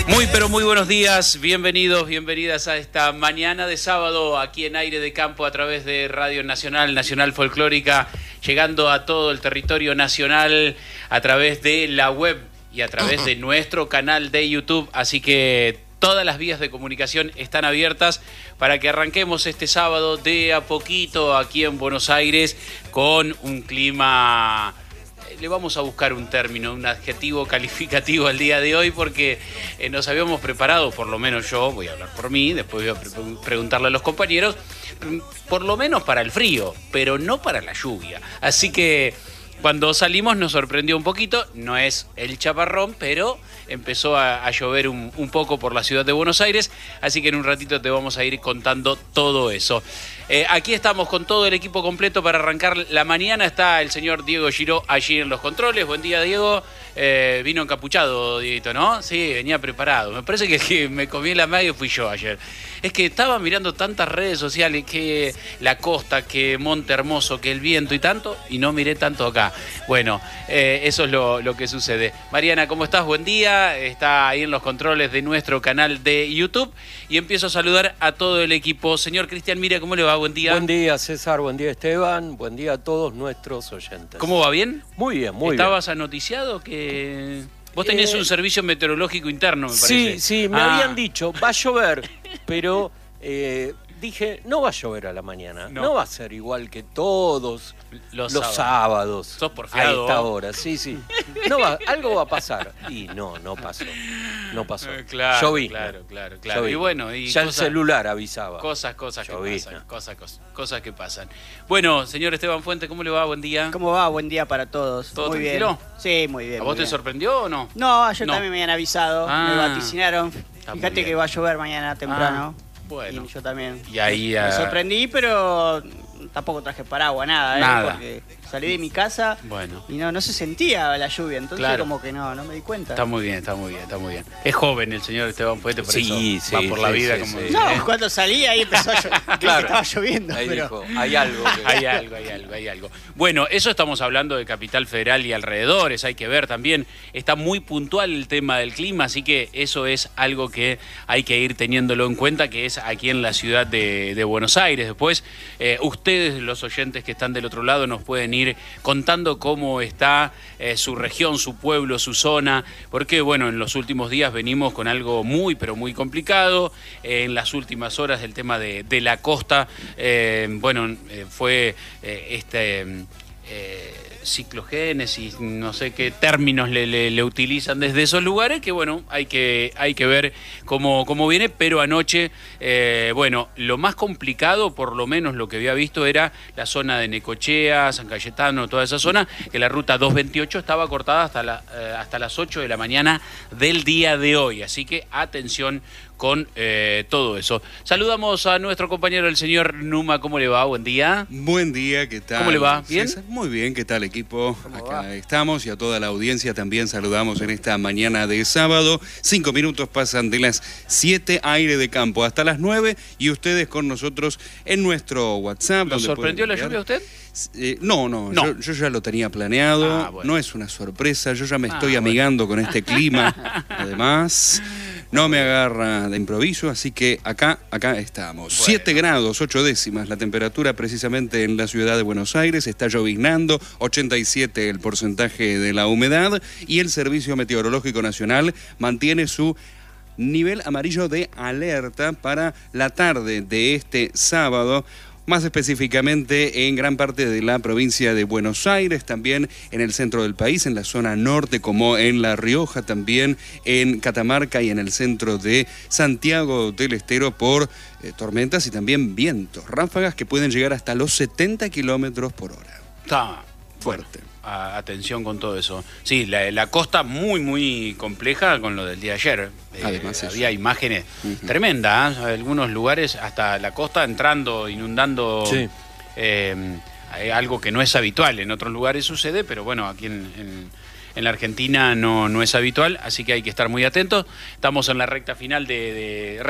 Muy pero muy buenos días, bienvenidos, bienvenidas a esta mañana de sábado aquí en Aire de Campo a través de Radio Nacional, Nacional Folclórica, llegando a todo el territorio nacional a través de la web y a través de nuestro canal de YouTube, así que todas las vías de comunicación están abiertas para que arranquemos este sábado de a poquito aquí en Buenos Aires con un clima... Le vamos a buscar un término, un adjetivo calificativo al día de hoy porque nos habíamos preparado, por lo menos yo, voy a hablar por mí, después voy a preguntarle a los compañeros, por lo menos para el frío, pero no para la lluvia. Así que cuando salimos nos sorprendió un poquito, no es el chaparrón, pero empezó a llover un poco por la ciudad de Buenos Aires, así que en un ratito te vamos a ir contando todo eso. Aquí estamos con todo el equipo completo para arrancar la mañana. Está el señor Diego Giró allí en los controles. Buen día, Diego. Vino encapuchado, Dieguito, ¿no? Sí, venía preparado. Me parece que me comí la magia y fui yo ayer. Es que estaba mirando tantas redes sociales, que la costa, que Monte Hermoso, que el viento y tanto, y no miré tanto acá. Bueno, eso es lo que sucede. Mariana, ¿cómo estás? Buen día. Está ahí en los controles de nuestro canal de YouTube. Y empiezo a saludar a todo el equipo. Señor Cristian Mira, ¿cómo le va? Buen día. Buen día, César. Buen día, Esteban. Buen día a todos nuestros oyentes. ¿Cómo va? ¿Bien? Muy bien, muy bien. ¿Estabas anoticiado que...? Vos tenías un servicio meteorológico interno, me parece. Sí, me habían dicho, va a llover, pero dije, no va a llover a la mañana. No va a ser igual que todos los sábados. Sos porfiado. A esta hora, sí. No va, algo va a pasar. Y no pasó. No pasó. Claro, Lloví. Claro. Lloví. Y bueno, ya el celular avisaba. Cosas que pasan. Cosas que pasan. Bueno, señor Esteban Fuente, ¿cómo le va? Buen día. ¿Cómo va? Buen día para todos. ¿Todo muy tranquilo? Bien. Sí, muy bien. ¿A vos te sorprendió o no? No, ayer también me habían avisado, me vaticinaron. Fíjate que va a llover mañana temprano. Bueno. Y yo también. Y ahí me sorprendí, pero tampoco traje paraguas, nada. Porque salí de mi casa y no se sentía la lluvia, entonces como que no me di cuenta. Está muy bien. Es joven el señor Esteban Fuente, por eso va por la vida como... No, cuando salí ahí empezó a llover, estaba lloviendo. Ahí pero... dijo, hay algo. Hay algo. Bueno, eso estamos hablando de Capital Federal y alrededores, hay que ver también, está muy puntual el tema del clima, así que eso es algo que hay que ir teniéndolo en cuenta, que es aquí en la ciudad de Buenos Aires. Después, ustedes, los oyentes que están del otro lado, nos pueden ir contando cómo está su región, su pueblo, su zona, porque bueno, en los últimos días venimos con algo muy, pero muy complicado. En las últimas horas el tema de la costa, fue ciclogénesis, no sé qué términos le utilizan desde esos lugares, que bueno, hay que ver cómo viene, pero anoche, lo más complicado, por lo menos lo que había visto, era la zona de Necochea, San Cayetano, toda esa zona, que la ruta 228 estaba cortada hasta las 8 de la mañana del día de hoy, así que atención con todo eso. Saludamos a nuestro compañero, el señor Numa. ¿Cómo le va? Buen día. Buen día, ¿qué tal? ¿Cómo le va? ¿Bien? César? Muy bien, ¿qué tal, equipo? Acá estamos y a toda la audiencia también saludamos en esta mañana de sábado. 5 minutos pasan de las 7, Aire de Campo, hasta las 9, y ustedes con nosotros en nuestro WhatsApp. ¿Lo sorprendió la lluvia a usted? No. Yo ya lo tenía planeado, no es una sorpresa, yo ya me estoy amigando con este clima, además... No me agarra de improviso, así que acá estamos. 7 grados, 8 décimas la temperatura precisamente en la ciudad de Buenos Aires. Está lloviznando, 87 el porcentaje de la humedad, y el Servicio Meteorológico Nacional mantiene su nivel amarillo de alerta para la tarde de este sábado. Más específicamente en gran parte de la provincia de Buenos Aires, también en el centro del país, en la zona norte como en La Rioja, también en Catamarca y en el centro de Santiago del Estero por tormentas y también vientos, ráfagas que pueden llegar hasta los 70 kilómetros por hora. Está fuerte. Atención con todo eso. Sí, la costa muy compleja con lo del día de ayer. Además había imágenes tremendas, algunos lugares hasta la costa inundando. Sí. Algo que no es habitual, en otros lugares sucede, pero bueno, aquí en la Argentina no es habitual, así que hay que estar muy atentos. Estamos en la recta final es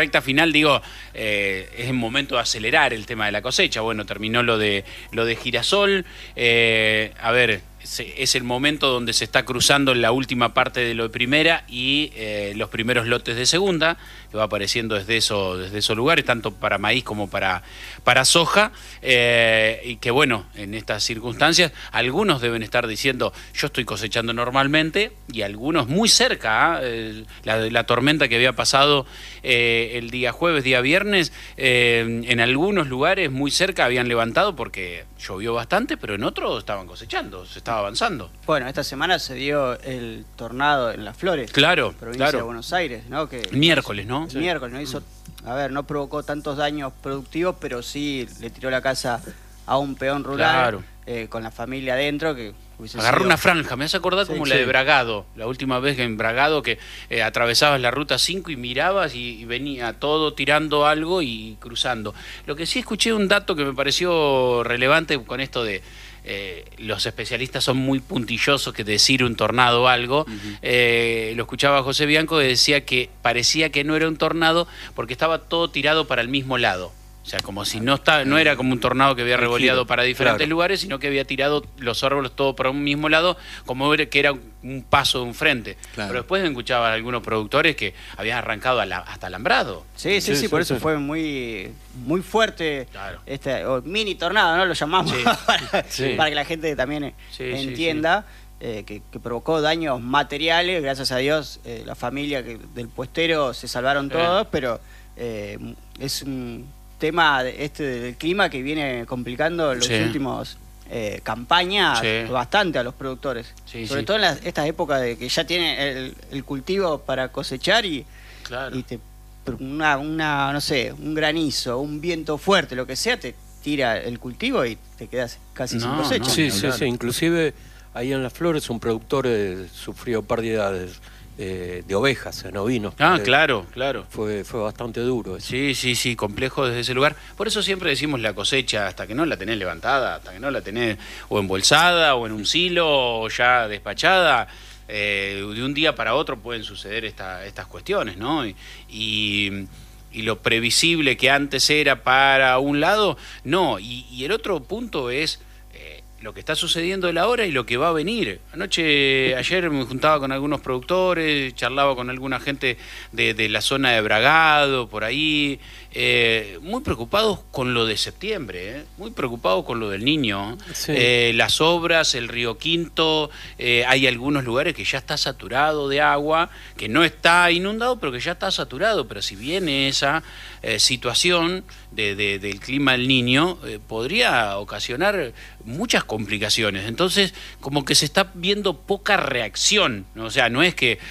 el momento de acelerar el tema de la cosecha. Bueno, terminó lo de girasol, es el momento donde se está cruzando la última parte de lo de primera y los primeros lotes de segunda, que va apareciendo desde esos lugares, tanto para maíz como para soja, y que bueno, en estas circunstancias, algunos deben estar diciendo, yo estoy cosechando normalmente, y algunos muy cerca, la tormenta que había pasado el día jueves, día viernes, en algunos lugares muy cerca habían levantado porque llovió bastante, pero en otros estaban cosechando, se estaba avanzando. Bueno, esta semana se dio el tornado en Las Flores, claro, provincia de Buenos Aires, ¿no? Que miércoles, ¿no? Sí. Miércoles, ¿no? Hizo, no provocó tantos daños productivos, pero sí le tiró la casa a un peón rural, con la familia adentro, que agarró una franja, me hace acordar como la de Bragado, la última vez que en Bragado que atravesabas la ruta 5 y mirabas y venía todo tirando algo y cruzando. Lo que sí escuché un dato que me pareció relevante con esto de los especialistas son muy puntillosos que decir un tornado o algo. Lo escuchaba José Bianco que decía que parecía que no era un tornado porque estaba todo tirado para el mismo lado. O sea, como si no era como un tornado que había revoleado para diferentes lugares, sino que había tirado los árboles todo para un mismo lado, como que era un paso de un frente. Pero después escuchaba a algunos productores que habían arrancado hasta alambrado. Sí, por eso fue muy fuerte este mini tornado, ¿no? Lo llamamos para que la gente también entienda. Que provocó daños materiales. Gracias a Dios, la familia del puestero se salvaron todos, pero es un tema del clima que viene complicando los últimos campañas bastante a los productores, sobre todo en estas épocas de que ya tienen el cultivo para cosechar y no sé, un granizo, un viento fuerte, lo que sea, te tira el cultivo y te quedas casi sin cosecha. Sí, inclusive ahí en Las Flores un productor sufrió pérdidas de ovejas, en ovinos. Claro. Fue bastante duro eso. Sí, complejo desde ese lugar. Por eso siempre decimos la cosecha, hasta que no la tenés levantada, hasta que no la tenés o embolsada, o en un silo, o ya despachada, de un día para otro pueden suceder estas cuestiones, ¿no? Y lo previsible que antes era para un lado, no. Y el otro punto es lo que está sucediendo en la hora y lo que va a venir. Ayer me juntaba con algunos productores, charlaba con alguna gente de la zona de Bragado, por ahí, muy preocupados con lo de septiembre, muy preocupados con lo del Niño. Las obras, el Río Quinto, hay algunos lugares que ya está saturado de agua, que no está inundado, pero que ya está saturado. Pero si viene esa situación del clima del Niño, podría ocasionar muchas complicaciones. Entonces, como que se está viendo poca reacción, ¿no? O sea, no es que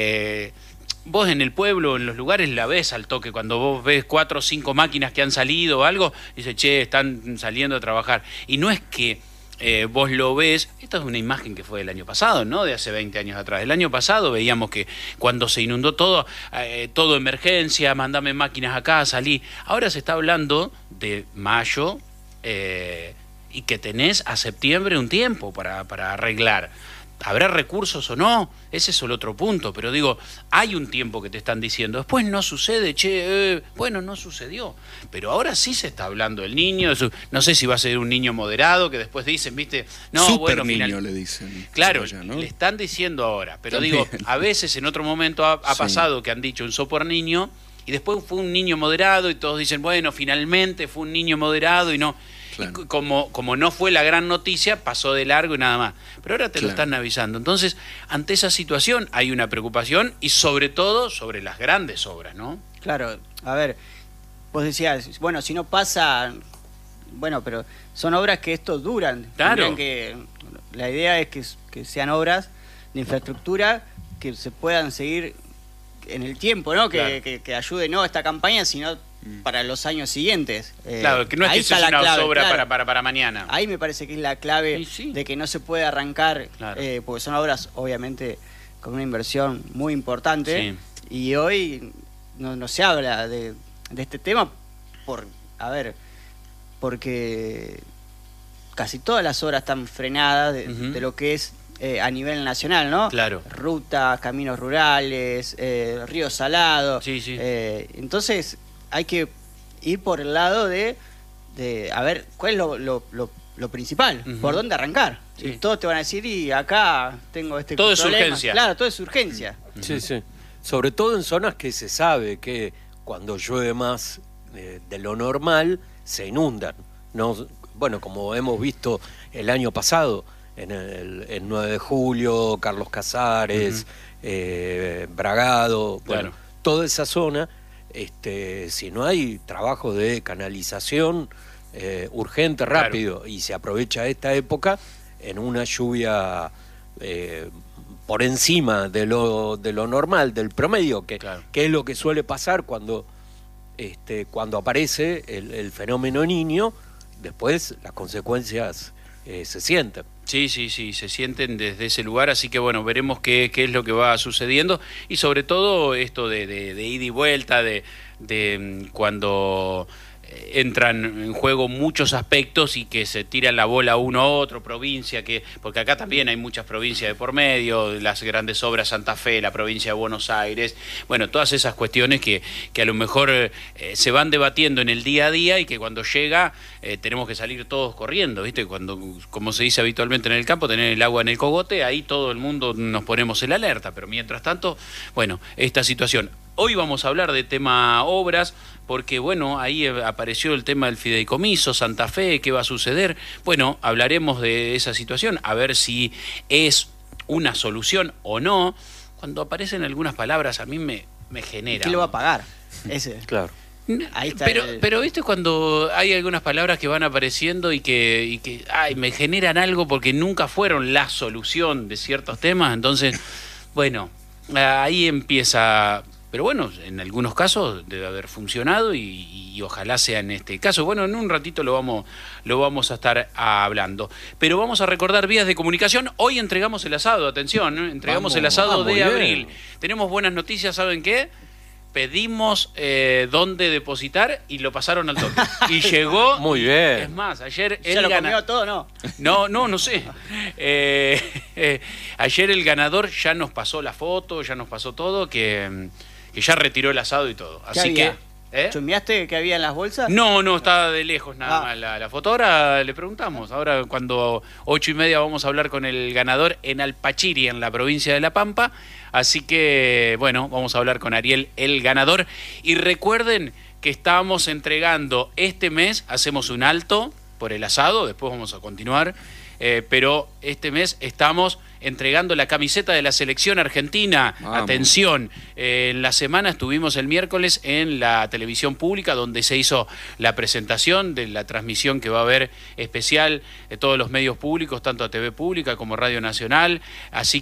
vos en el pueblo, en los lugares, la ves al toque. Cuando vos ves 4 o 5 máquinas que han salido o algo, dices, están saliendo a trabajar. Y no es que vos lo ves, esta es una imagen que fue del año pasado, no de hace 20 años atrás. El año pasado veíamos que cuando se inundó todo emergencia, mandame máquinas acá, salí. Ahora se está hablando de mayo, y que tenés a septiembre un tiempo para arreglar. ¿Habrá recursos o no? Ese es el otro punto, pero digo, hay un tiempo que te están diciendo, después no sucede, bueno, no sucedió, pero ahora sí se está hablando del Niño, no sé si va a ser un niño moderado, que después dicen, ¿viste? No, Super niño le dicen. Claro, allá, ¿no? Le están diciendo ahora, pero también. Digo, a veces en otro momento ha pasado que han dicho un super niño, y después fue un niño moderado, y todos dicen, bueno, finalmente fue un niño moderado, y no... Claro. Y como no fue la gran noticia, pasó de largo y nada más. Pero ahora te lo están avisando. Entonces, ante esa situación hay una preocupación y sobre todo sobre las grandes obras, ¿no? Claro, a ver, vos decías, bueno, si no pasa, bueno, pero son obras que duran. Claro. La idea es que sean obras de infraestructura que se puedan seguir en el tiempo, ¿no? Que ayude no a esta campaña, sino para los años siguientes. Claro, que no es que sea una obra para mañana. Ahí me parece que es la clave de que no se puede arrancar, porque son obras obviamente con una inversión muy importante, y hoy no se habla de este tema porque casi todas las obras están frenadas de lo que es a nivel nacional, ¿no? Claro. Rutas, caminos rurales, ríos salados. Entonces hay que ir por el lado de a ver cuál es lo lo principal, por dónde arrancar. Sí. Y todos te van a decir, y acá tengo este todo problema. Es urgencia. Claro, todo es urgencia. Sí, sí. Sobre todo en zonas que se sabe que cuando llueve más de lo normal, se inundan. ¿No? Bueno, como hemos visto el año pasado, en el 9 de julio, Carlos Casares, Bragado, bueno, toda esa zona, si no hay trabajo de canalización urgente, rápido, y se aprovecha esta época en una lluvia por encima de lo normal, del promedio, que es lo que suele pasar cuando aparece el fenómeno Niño. Después las consecuencias se sienten. Sí, se sienten desde ese lugar, así que bueno, veremos qué es lo que va sucediendo, y sobre todo esto de ida y vuelta, de cuando entran en juego muchos aspectos y que se tira la bola uno a otro, provincia, porque acá también hay muchas provincias de por medio, las grandes obras, Santa Fe, la provincia de Buenos Aires, bueno, todas esas cuestiones que a lo mejor se van debatiendo en el día a día y que cuando llega tenemos que salir todos corriendo, ¿viste? Cuando, como se dice habitualmente en el campo, tener el agua en el cogote, ahí todo el mundo nos ponemos en la alerta, pero mientras tanto, bueno, esta situación. Hoy vamos a hablar de tema obras, porque bueno, ahí apareció el tema del fideicomiso, Santa Fe, ¿qué va a suceder? Bueno, hablaremos de esa situación, a ver si es una solución o no. Cuando aparecen algunas palabras a mí me genera... ¿Quién lo va a pagar? Ese. Claro. Ahí está pero viste cuando hay algunas palabras que van apareciendo y que me generan algo porque nunca fueron la solución de ciertos temas, entonces, bueno, ahí empieza... Pero bueno, en algunos casos debe haber funcionado y ojalá sea en este caso. Bueno, en un ratito lo vamos a estar hablando. Pero vamos a recordar vías de comunicación. Hoy entregamos el asado, atención, ¿no? Entregamos el asado de abril. Tenemos buenas noticias, ¿saben qué? Pedimos dónde depositar y lo pasaron al toque. Y llegó... Muy bien. Es más, ayer... ¿Ya lo comió todo, no? No sé. Ayer el ganador ya nos pasó la foto, ya nos pasó todo, que ya retiró el asado y todo. Así que... ¿Chumeaste qué había en las bolsas? No, estaba de lejos nada más la foto. Ahora le preguntamos. Ahora cuando 8:30 vamos a hablar con el ganador en Alpachiri, en la provincia de La Pampa. Así que, bueno, vamos a hablar con Ariel, el ganador. Y recuerden que estamos entregando este mes, hacemos un alto por el asado, después vamos a continuar. Pero este mes estamos entregando la camiseta de la selección argentina. Vamos. Atención, en la semana estuvimos el miércoles en la televisión pública donde se hizo la presentación de la transmisión que va a haber especial de todos los medios públicos, tanto a TV Pública como Radio Nacional, así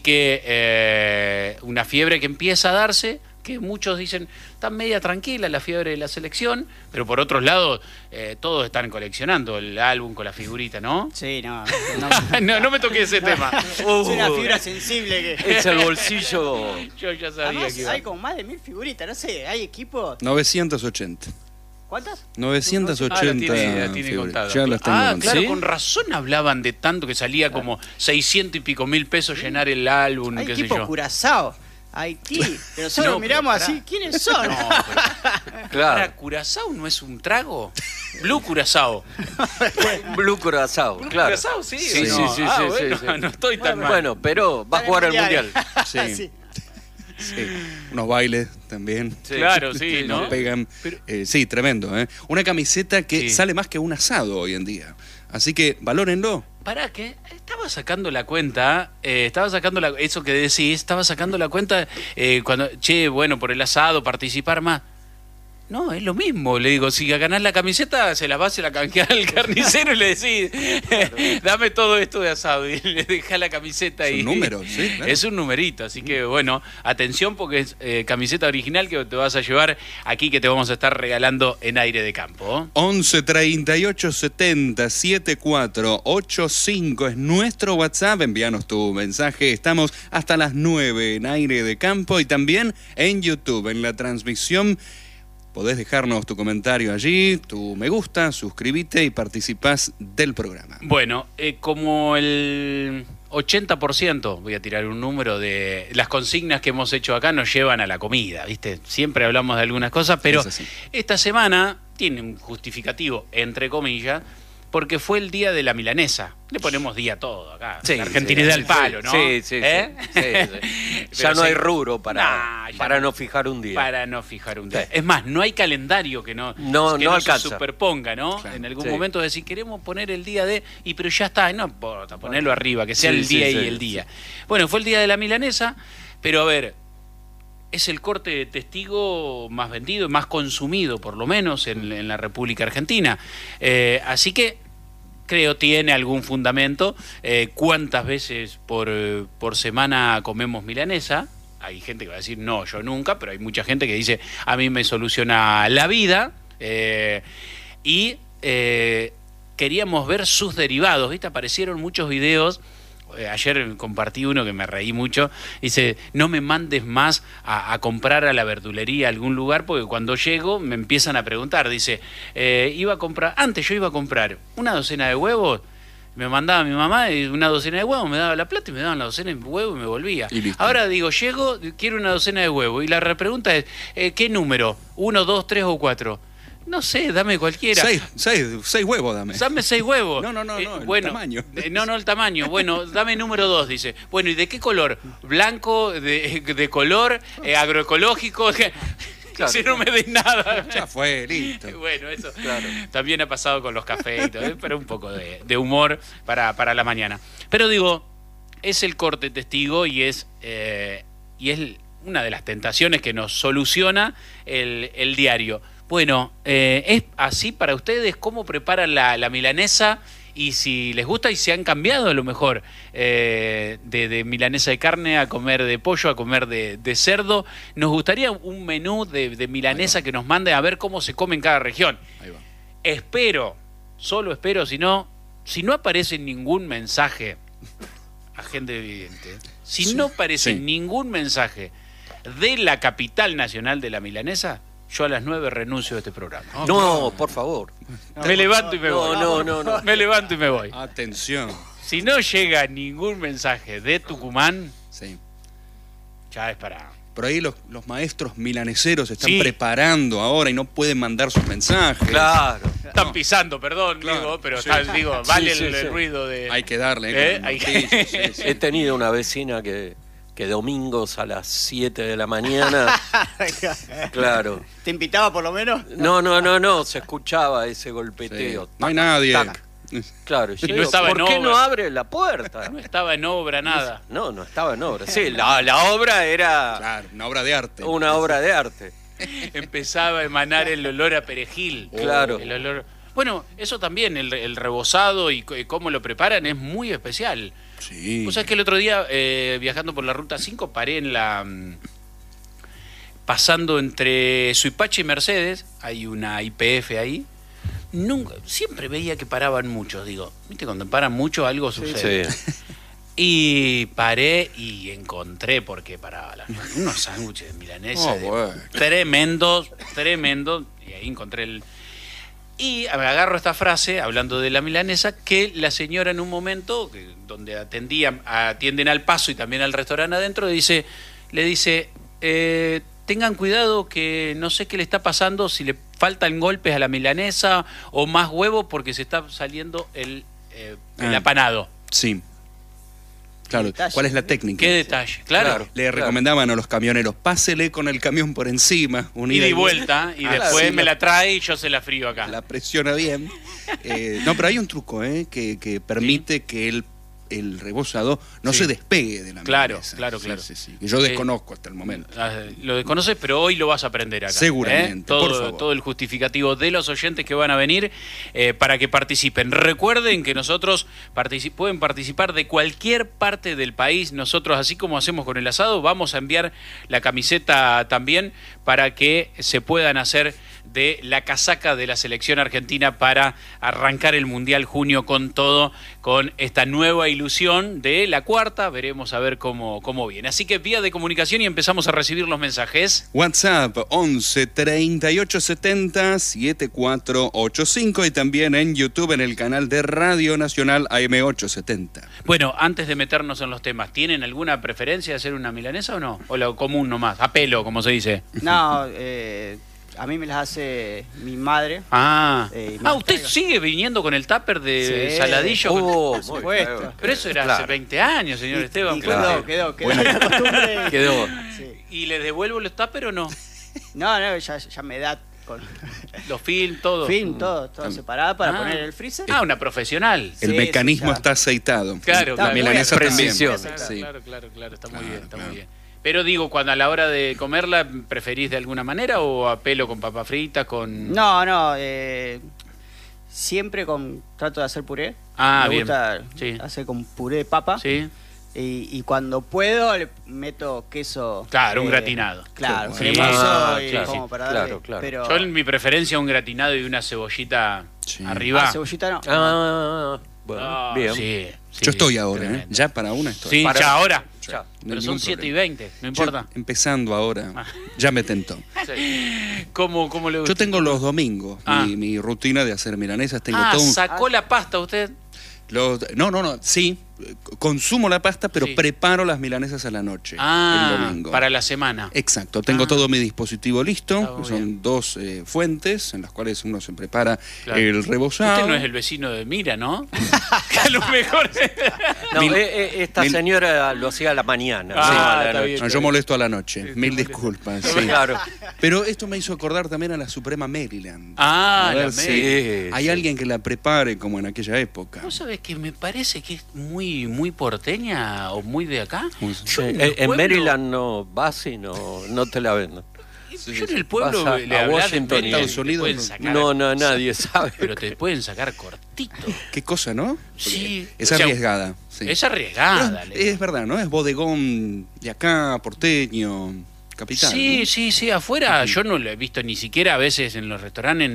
que una fiebre que empieza a darse, que muchos dicen, está media tranquila la fiebre de la selección, pero por otros lados, todos están coleccionando el álbum con la figurita, ¿no? Sí, no no me toqué ese tema. Es una fibra sensible que... Es el bolsillo. Yo ya sabía. Además, que iba. hay como más de 1000 figuritas, no sé, hay equipos... 980. ¿Cuántas? 980 la tiene contada. Ya las tengo contadas. Claro, ¿Sí? Con razón hablaban de tanto que salía como 600 y pico mil pesos llenar el álbum, hay qué sé equipos yo. Curazao, Haití, pero nosotros miramos así, ¿quiénes son? No, Claro. ¿Curazao no es un trago? Blue Curazao. Blue Curazao, Blue claro. Curazao, sí. Sí, ¿o no? sí, bueno, sí. no estoy tan mal. Bueno, pero va a jugar al Mundial. Sí. Sí. Unos bailes también. Sí. Claro, sí, ¿no? Nos pegan. Sí, tremendo, ¿eh? Una camiseta que sale más que un asado hoy en día. Así que valórenlo. ¿Para qué? Estaba sacando la cuenta, eso que decís, estaba sacando la cuenta cuando, bueno, por el asado, participar más. No, es lo mismo, le digo, si ganás la camiseta, se la vas a la canjear al carnicero y le decís, dame todo esto de asado y le dejás la camiseta. Es un número, sí, claro. Es un numerito, así que bueno, atención porque es camiseta original que te vas a llevar aquí, que te vamos a estar regalando en Aire de Campo. 11 38 70 74 85 es nuestro WhatsApp, envíanos tu mensaje, estamos hasta las 9 en Aire de Campo y también en YouTube, en la transmisión. Podés dejarnos tu comentario allí, tu me gusta, suscribite y participás del programa. Bueno, como el 80%, voy a tirar un número, de las consignas que hemos hecho acá nos llevan a la comida, ¿viste? Siempre hablamos de algunas cosas, pero esta semana tiene un justificativo, entre comillas, porque fue el día de la milanesa. Le ponemos día a todo acá. Sí, la argentinidad al palo, ¿no? Sí. Ya no hay rubro para no fijar un día. Para no fijar un día. Sí. Es más, no hay calendario que no se superponga, ¿no? Claro. En algún momento decir, queremos poner el día de... pero ya está, no importa, ponerlo arriba, que sea el día y el día. Bueno, fue el día de la milanesa, pero a ver... Es el corte de testigo más vendido, más consumido, por lo menos, en la República Argentina. Así que creo tiene algún fundamento. ¿Cuántas veces por semana comemos milanesa? Hay gente que va a decir, no, yo nunca, pero hay mucha gente que dice, a mí me soluciona la vida. Queríamos ver sus derivados, ¿viste? Aparecieron muchos videos. Ayer compartí uno que me reí mucho. Dice, no me mandes más a comprar a la verdulería a algún lugar, porque cuando llego me empiezan a preguntar. Dice, antes yo iba a comprar una docena de huevos, me mandaba mi mamá una docena de huevos, me daba la plata y me daban la docena de huevos y me volvía. Ahora digo, llego, quiero una docena de huevos, y la repregunta es, ¿qué número? ¿1, 2, 3 o 4? No sé, dame cualquiera. 6 huevos, dame. Dame 6 huevos. No, el tamaño. No, el tamaño. Bueno, dame número 2, dice. Bueno, ¿y de qué color? Blanco, de color, agroecológico. Claro. Si no me des nada. Ya fue, listo. Bueno, eso también ha pasado con los cafés y todo, pero un poco de humor para la mañana. Pero digo, es el corte testigo y es una de las tentaciones que nos soluciona el diario. Bueno, ¿es así para ustedes? ¿Cómo preparan la milanesa? Y si les gusta y se han cambiado a lo mejor de milanesa de carne a comer de pollo, a comer de cerdo. Nos gustaría un menú de milanesa que nos mande a ver cómo se come en cada región. Ahí va. Solo espero, si no aparece ningún mensaje, agente evidente, si no aparece ningún mensaje de la capital nacional de la milanesa, yo a las 9 renuncio a este programa. No, por favor. Me levanto y me voy. No. Me levanto y me voy. Atención. Si no llega ningún mensaje de Tucumán, ya es para... Por ahí los maestros milaneseros se están preparando ahora y no pueden mandar sus mensajes. Claro. Están pisando, perdón, digo, pero vale el ruido de... Hay que darle. He tenido una vecina que domingos a las 7 de la mañana, claro. ¿Te invitaba por lo menos? No, se escuchaba ese golpeteo. Sí. No hay nadie. Tac. Claro, y no estaba ¿por qué no abre la puerta? No estaba en obra nada. No estaba en obra. Sí, la obra era... Claro, una obra de arte. Una obra de arte. Empezaba a emanar el olor a perejil. Claro. El olor... Bueno, eso también, el rebozado y cómo lo preparan es muy especial. Sí. Vos sabés que el otro día, viajando por la Ruta 5, paré pasando entre Suipacha y Mercedes, hay una YPF ahí. Siempre veía que paraban muchos, digo, ¿viste? Cuando paran mucho algo sucede. Sí. Y paré y encontré por qué paraban unos sándwiches de milanesa tremendos, y ahí encontré Y agarro esta frase, hablando de la milanesa, que la señora en un momento, donde atienden al paso y también al restaurante adentro, le dice, tengan cuidado que no sé qué le está pasando, si le faltan golpes a la milanesa o más huevos porque se está saliendo el apanado. Sí. Claro, ¿cuál es la técnica? ¿Qué detalle? Claro. Le recomendaban a los camioneros, pásele con el camión por encima. Ida y vuelta, y después me la trae y yo se la frío acá. La presiona bien. No, pero hay un truco que permite que el rebozado no se despegue de la milanesa. Claro. Sí. Que yo desconozco hasta el momento. Lo desconoces, pero hoy lo vas a aprender acá. Seguramente, todo el justificativo de los oyentes que van a venir para que participen. Recuerden que nosotros pueden participar de cualquier parte del país. Nosotros, así como hacemos con el asado, vamos a enviar la camiseta también para que se puedan hacer de la casaca de la selección argentina para arrancar el Mundial junio con todo, con esta nueva ilusión de la cuarta. Veremos a ver cómo viene. Así que vía de comunicación y empezamos a recibir los mensajes. WhatsApp 11 38 70 7485 y también en YouTube en el canal de Radio Nacional AM870. Bueno, antes de meternos en los temas, ¿tienen alguna preferencia de hacer una milanesa o no? ¿O lo común nomás? A pelo, como se dice. No, A mí me las hace mi madre. ¿Usted sigue viniendo con el tupper de Saladillo? Por supuesto. Pero eso era hace 20 años, señor Esteban. Quedó la costumbre. Quedó. Sí. ¿Y le devuelvo los tuppers o no? No, ya me da con los film, todo. Todo separado para poner en el freezer. Una profesional. El mecanismo está aceitado. Claro, la milanesa también. Claro, está muy bien. Pero digo, cuando a la hora de comerla, ¿preferís de alguna manera o a pelo con papa frita, con...? No, siempre trato de hacer puré. Me gusta hacer con puré de papa. Sí. Y cuando puedo le meto queso. Claro, un gratinado. Claro, cremoso como para darle. Claro. Pero... Yo en mi preferencia un gratinado y una cebollita arriba. Cebollita no. Bueno, bien. Sí, yo estoy ahora, ya para una estoy. Sí, ya ahora. Ya. Pero son 7:20, no importa. Empezando ahora, ya me tentó. Sí. ¿Cómo le gusta? Yo tengo los domingos mi rutina de hacer milanesas. Tengo ¿Sacó la pasta usted? No, sí, consumo la pasta, pero preparo las milanesas a la noche, el domingo. Para la semana. Exacto, tengo todo mi dispositivo listo, son 2 fuentes en las cuales uno se prepara el rebozado. Usted no es el vecino de Mira, ¿no? Que a lo mejor... esta señora lo hacía a la mañana. Está bien. Yo molesto a la noche, mil disculpas. Sí. Claro. Pero esto me hizo acordar también a la Suprema Maryland. La Hay alguien que la prepare como en aquella época. ¿Vos sabés que me parece que es muy porteña o muy de acá? En Maryland no vas y no te la venden. Yo en el pueblo le hablaba de Estados Unidos. No, nadie sabe. Pero te pueden sacar cortito. Qué cosa, ¿no? Sí. Es arriesgada. Sí. Es arriesgada. Es verdad, ¿no? Es bodegón de acá, porteño, capital. Sí, afuera yo no lo he visto ni siquiera a veces en los restaurantes,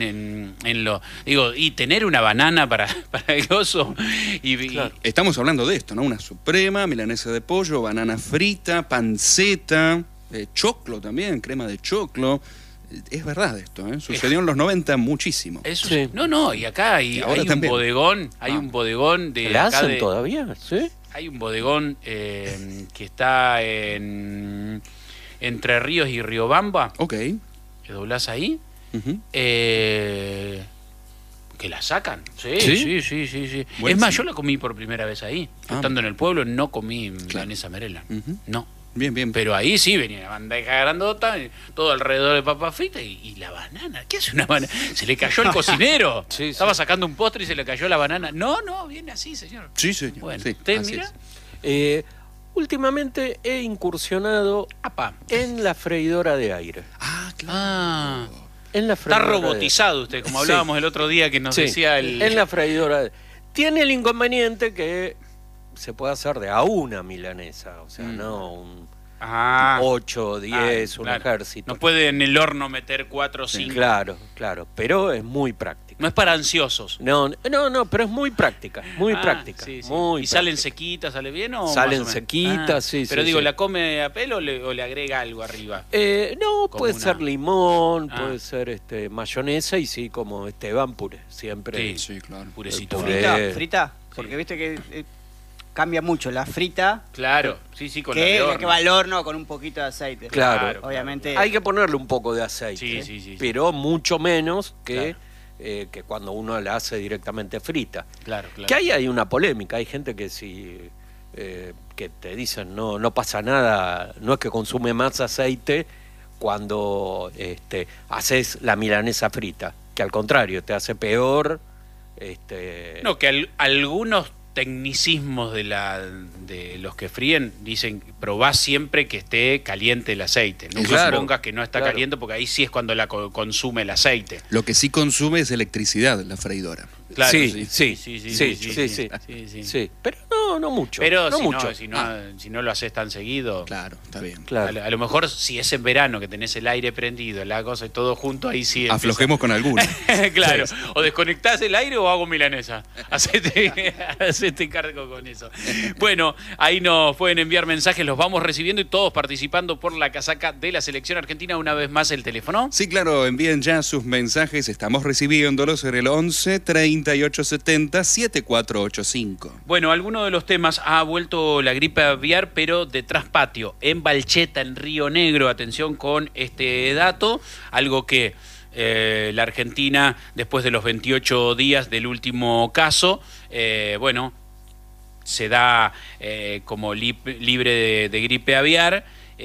y tener una banana para el gozo. Estamos hablando de esto, ¿no? Una suprema, milanesa de pollo, banana frita, panceta, choclo también, crema de choclo. Es verdad esto, sucedió en los 90 muchísimo. Eso sí. No, y acá hay un bodegón, un bodegón de... ¿La hacen todavía? Sí. Hay un bodegón que está en Entre Ríos y Riobamba. Ok. Que doblás ahí. Que la sacan. Sí. Buenísimo. Es más, yo la comí por primera vez ahí. Estando en el pueblo no comí milanesa Merela. No. Bien. Pero ahí sí venía la bandeja grandota, todo alrededor de papa frita y la banana. ¿Qué hace una banana? Se le cayó el cocinero. Estaba sacando un postre y se le cayó la banana. No, viene así, señor. Sí, señor. Bueno, sí, ¿usted mira? Últimamente he incursionado en la freidora de aire. Claro. En la Está robotizado usted, como hablábamos el otro día que nos decía el... En la freidora. Tiene el inconveniente que se puede hacer de a una milanesa, o sea, no un 8, 10, un ejército. No puede en el horno meter 4 o 5. Claro, pero es muy práctica. No es para ansiosos. No, pero es muy práctica, muy práctica. Sí. Muy ¿Y salen sequitas, sale bien o salen sequitas, sí. Pero digo, ¿la come a pelo o le agrega algo arriba? No, puede ser limón, puede ser mayonesa y sí, como Esteban, puré, siempre. Sí, claro. Purecito. ¿Frita? Porque viste que cambia mucho la frita. Claro, sí, con que va al horno con un poquito de aceite. Claro, obviamente. Hay que ponerle un poco de aceite, sí. pero mucho menos que cuando uno la hace directamente frita. Claro. Que ahí hay una polémica, hay gente que que te dicen no pasa nada, no es que consume más aceite cuando haces la milanesa frita, que al contrario, te hace peor. No, que algunos tecnicismos de los que fríen dicen probá siempre que esté caliente el aceite, nunca supongas que no está caliente, porque ahí sí es cuando la consume el aceite. Lo que sí consume es electricidad la freidora. Claro, sí. Pero no mucho. Pero no si mucho. Si no lo haces tan seguido. Claro, está bien. A lo mejor si es en verano que tenés el aire prendido, la cosa y todo junto, ahí sí. Aflojemos con alguna. Claro. O desconectás el aire o hago milanesa. Hacete cargo con eso. Bueno, ahí nos pueden enviar mensajes, los vamos recibiendo y todos participando por la casaca de la selección argentina. Una vez más el teléfono. Sí, claro, envíen ya sus mensajes. Estamos recibiéndolos en el 11 30 3870-7485. Bueno, alguno de los temas: ha vuelto la gripe aviar, pero de traspatio, en Balcheta, en Río Negro. Atención con este dato, algo que la Argentina, después de los 28 días del último caso, bueno, se da como libre de gripe aviar,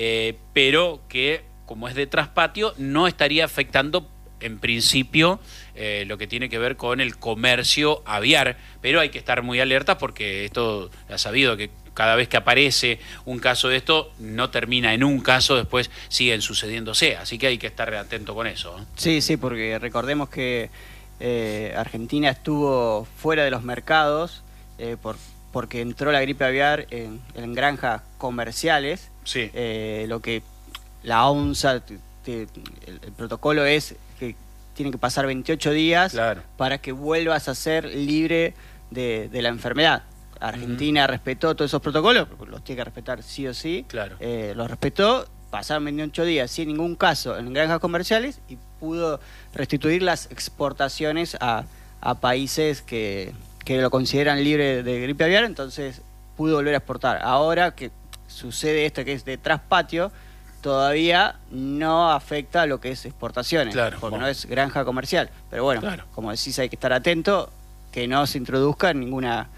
pero que, como es de traspatio, no estaría afectando en principio lo que tiene que ver con el comercio aviar, pero hay que estar muy alerta porque esto ha sabido que cada vez que aparece un caso de esto no termina en un caso, después siguen sucediéndose, así que hay que estar atento con eso. Sí, porque recordemos que Argentina estuvo fuera de los mercados porque entró la gripe aviar en granjas comerciales. Sí. Lo que la ONSA, el protocolo es que tiene que pasar 28 días para que vuelvas a ser libre de la enfermedad. Argentina respetó todos esos protocolos, los tiene que respetar sí o sí. Los respetó, pasaron 28 días sin ningún caso en granjas comerciales y pudo restituir las exportaciones a países que lo consideran libre de gripe aviar, entonces pudo volver a exportar. Ahora que sucede esto que es de traspatio, todavía no afecta a lo que es exportaciones, porque no es granja comercial. Pero bueno, como decís, hay que estar atento que no se introduzca en ninguna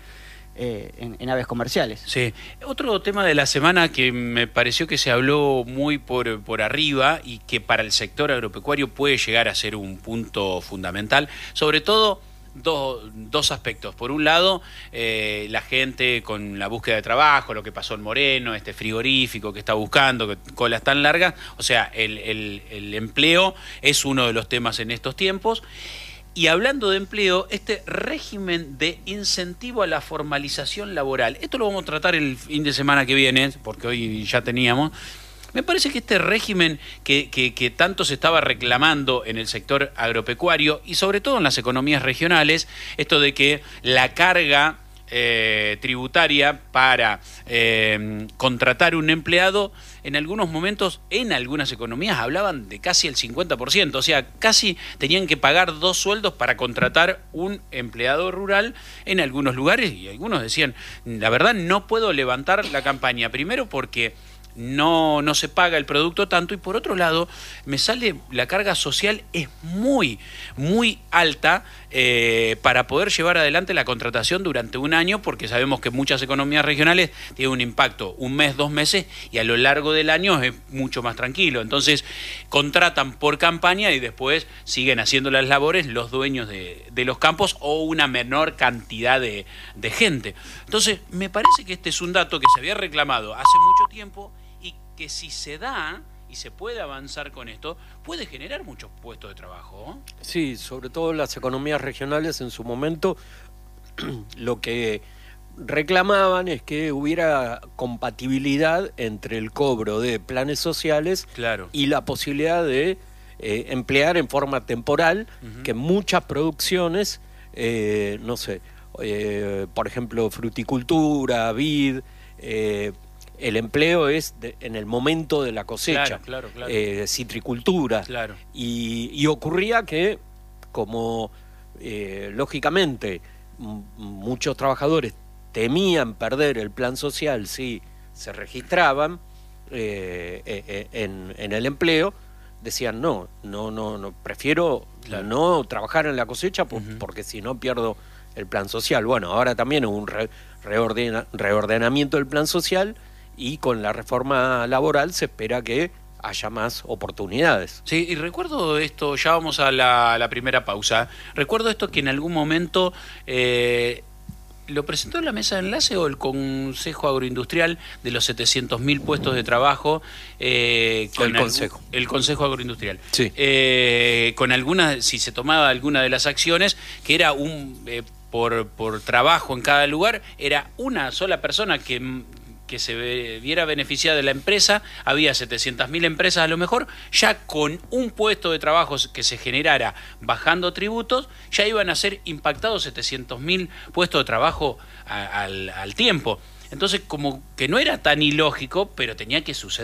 en aves comerciales. Sí. Otro tema de la semana que me pareció que se habló muy por arriba y que para el sector agropecuario puede llegar a ser un punto fundamental, sobre todo dos aspectos. Por un lado, la gente con la búsqueda de trabajo, lo que pasó en Moreno, este frigorífico que está buscando, colas tan largas, o sea, el empleo es uno de los temas en estos tiempos. Y hablando de empleo, este régimen de incentivo a la formalización laboral, esto lo vamos a tratar el fin de semana que viene, porque hoy ya teníamos. Me parece que este régimen que tanto se estaba reclamando en el sector agropecuario y sobre todo en las economías regionales, esto de que la carga tributaria para contratar un empleado, en algunos momentos, en algunas economías, hablaban de casi el 50%, o sea, casi tenían que pagar 2 sueldos para contratar un empleado rural en algunos lugares, y algunos decían, la verdad no puedo levantar la campaña, primero porque no se paga el producto tanto, y por otro lado me sale la carga social es muy alta para poder llevar adelante la contratación durante un año, porque sabemos que muchas economías regionales tienen un impacto 1 mes, 2 meses, y a lo largo del año es mucho más tranquilo. Entonces contratan por campaña y después siguen haciendo las labores los dueños de los campos o una menor cantidad de gente. Entonces me parece que este es un dato que se había reclamado hace mucho tiempo y que si se da y se puede avanzar con esto, puede generar muchos puestos de trabajo. Sí, sobre todo las economías regionales en su momento lo que reclamaban es que hubiera compatibilidad entre el cobro de planes sociales y la posibilidad de emplear en forma temporal, que muchas producciones, no sé, por ejemplo, fruticultura, vid, el empleo es en el momento de la cosecha, citricultura, y ocurría que, como lógicamente muchos trabajadores temían perder el plan social si se registraban en el empleo, decían no, prefiero no trabajar en la cosecha porque si no pierdo el plan social. Bueno, ahora también hubo un reordenamiento del plan social, y con la reforma laboral se espera que haya más oportunidades. Sí, y recuerdo esto, ya vamos a la primera pausa, recuerdo esto que en algún momento lo presentó la mesa de enlace o el Consejo Agroindustrial de los 700.000 puestos de trabajo. El Consejo Agroindustrial. Sí. Con algunas, si se tomaba alguna de las acciones, que era por trabajo en cada lugar, era una sola persona que se viera beneficiada de la empresa. Había 700.000 empresas a lo mejor, ya con un puesto de trabajo que se generara bajando tributos, ya iban a ser impactados 700.000 puestos de trabajo al tiempo. Entonces, como que no era tan ilógico, pero tenía que suceder.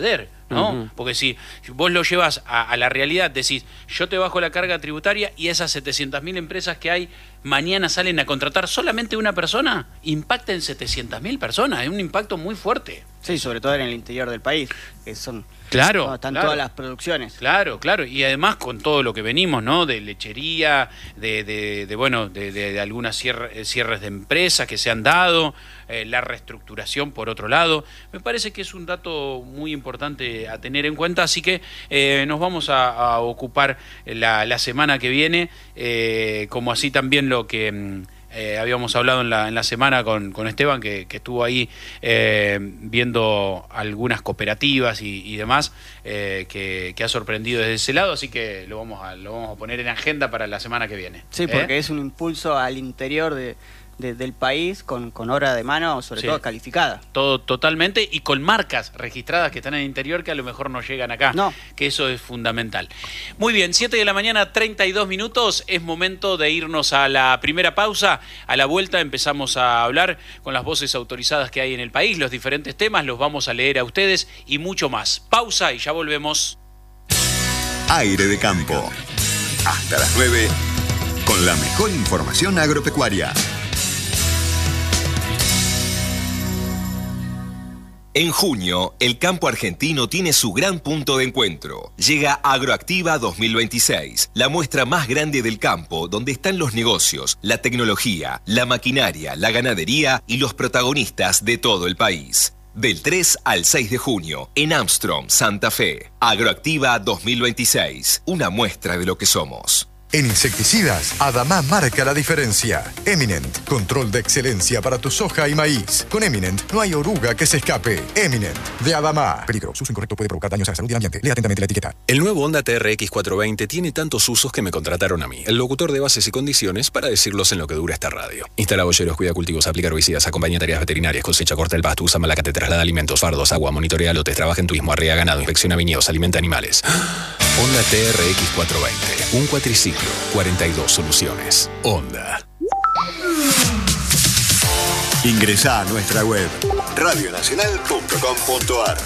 ¿no? Porque si vos lo llevas a la realidad, decís, yo te bajo la carga tributaria y esas 700.000 empresas que hay mañana salen a contratar solamente una persona, impacta en 700.000 personas, es un impacto muy fuerte. Sí, sobre todo en el interior del país, que son... Claro, están claro, todas las producciones. Claro, y además con todo lo que venimos, ¿no? De lechería, de algunas cierres de empresas que se han dado, la reestructuración por otro lado. Me parece que es un dato muy importante a tener en cuenta, así que nos vamos a ocupar la semana que viene, como así también lo que... habíamos hablado en la semana con Esteban, que estuvo ahí viendo algunas cooperativas y demás, que ha sorprendido desde ese lado, así que lo vamos a poner en agenda para la semana que viene. Sí, porque es un impulso al interior del país con obra de mano, sobre todo calificada. Todo totalmente, y con marcas registradas que están en el interior que a lo mejor no llegan acá, que eso es fundamental. Muy bien, 7 de la mañana, 32 minutos, es momento de irnos a la primera pausa. A la vuelta empezamos a hablar con las voces autorizadas que hay en el país, los diferentes temas, los vamos a leer a ustedes y mucho más. Pausa y ya volvemos. Aire de Campo, hasta las 9, con la mejor información agropecuaria. En junio, el campo argentino tiene su gran punto de encuentro. Llega Agroactiva 2026, la muestra más grande del campo, donde están los negocios, la tecnología, la maquinaria, la ganadería y los protagonistas de todo el país. Del 3 al 6 de junio, en Armstrong, Santa Fe. Agroactiva 2026, una muestra de lo que somos. En insecticidas, Adamá marca la diferencia. Eminent, control de excelencia para tu soja y maíz. Con Eminent no hay oruga que se escape. Eminent, de Adamá. Peligro, su uso incorrecto puede provocar daños a la salud y al ambiente. Lea atentamente la etiqueta. El nuevo Honda TRX 420 tiene tantos usos que me contrataron a mí, el locutor de bases y condiciones, para decirlos en lo que dura esta radio. Instala boyeros, cuida cultivos, aplica herbicidas, acompaña tareas veterinarias, cosecha, corta el pasto, usa malacate, traslada alimentos, fardos, agua, monitorea lotes, trabaja en turismo, arrea ganado, inspecciona viñedos, alimenta animales. Honda TRX 420, un cuatriciclo, 42 soluciones. Honda. Ingresá a nuestra web radionacional.com.ar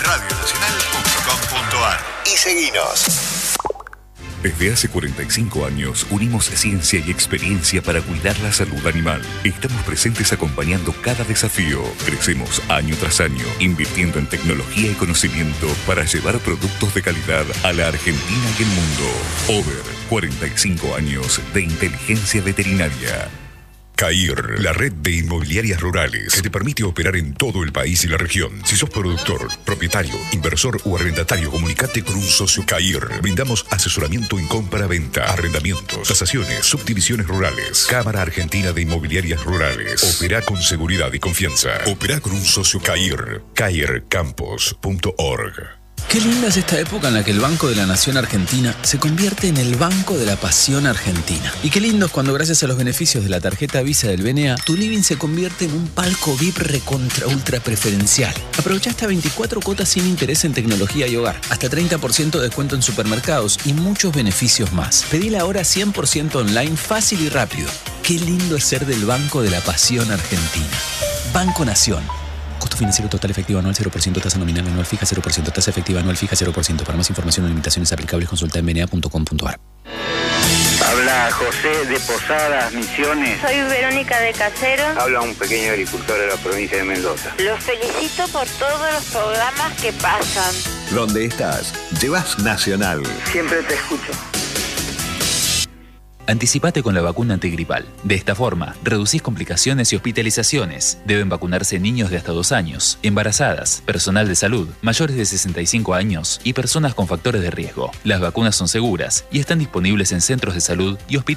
y seguinos. Desde hace 45 años unimos ciencia y experiencia para cuidar la salud animal. Estamos presentes acompañando cada desafío. Crecemos año tras año, invirtiendo en tecnología y conocimiento para llevar productos de calidad a la Argentina y el mundo. Over 45 años de inteligencia veterinaria. CAIR, la red de inmobiliarias rurales que te permite operar en todo el país y la región. Si sos productor, propietario, inversor o arrendatario, comunicate con un socio CAIR. Brindamos asesoramiento en compra-venta, arrendamientos, tasaciones, subdivisiones rurales. Cámara Argentina de Inmobiliarias Rurales. Opera con seguridad y confianza. Opera con un socio CAIR. CAIRcampos.org. Qué linda es esta época en la que el Banco de la Nación Argentina se convierte en el Banco de la Pasión Argentina. Y qué lindo es cuando, gracias a los beneficios de la tarjeta Visa del BNA, tu living se convierte en un palco VIP recontra ultra preferencial. Aprovecha hasta 24 cuotas sin interés en tecnología y hogar, hasta 30% de descuento en supermercados y muchos beneficios más. Pedila ahora 100% online, fácil y rápido. Qué lindo es ser del Banco de la Pasión Argentina. Banco Nación. Costo financiero total efectivo anual 0%, tasa nominal anual fija 0%, tasa efectiva anual fija 0%. Para más información o limitaciones aplicables, consulta en bna.com.ar. Habla José de Posadas, Misiones. Soy Verónica de Casero. Habla un pequeño agricultor de la provincia de Mendoza. Los felicito por todos los programas que pasan. ¿Dónde estás? Llevas Nacional. Siempre te escucho. Anticipate con la vacuna antigripal. De esta forma, reducís complicaciones y hospitalizaciones. Deben vacunarse niños de hasta 2 años, embarazadas, personal de salud, mayores de 65 años y personas con factores de riesgo. Las vacunas son seguras y están disponibles en centros de salud y hospitales